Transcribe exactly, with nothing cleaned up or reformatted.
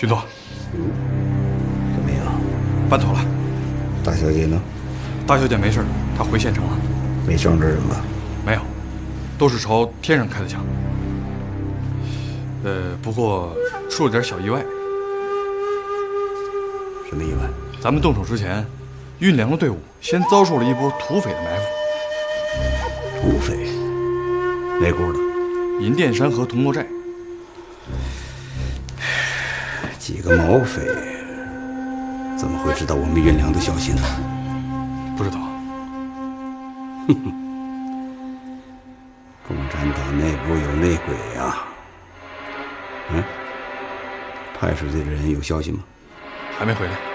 军座， 嗯，怎么样？ 办妥了。 大小姐呢？ 大小姐没事，她回县城了。 没伤着人吧？ 没有，都是朝天上开的枪。呃，不过出了点小意外。 什么意外？ 咱们动手之前，运粮的队伍先遭受了一波土匪的埋伏。 土匪？哪股的？ 银殿山和铜锣寨。 几个毛匪怎么会知道我们运粮的消息呢？ 不知道。 哼哼，共产党内部有内鬼呀！嗯，派出去的人有消息吗？ 还没回来。